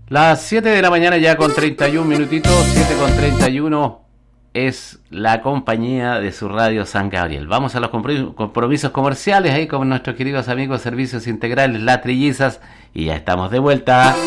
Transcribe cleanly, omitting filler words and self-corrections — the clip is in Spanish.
Las 7 de la mañana ya con 31 minutitos, 7 con 31 es la compañía de su radio San Gabriel. Vamos a los compromisos comerciales ahí con nuestros queridos amigos Servicios Integrales, Las Trillizas, y ya estamos de vuelta.